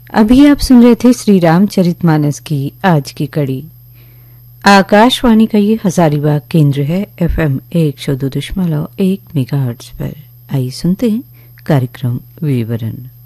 अभी आप सुन रहे थे श्री रामचरितमानस की आज की कड़ी। आकाशवाणी का ये हजारीबाग केंद्र है FM 102.1 मेगाहर्ट्ज पर। आइए सुनते हैं कार्यक्रम विवरण।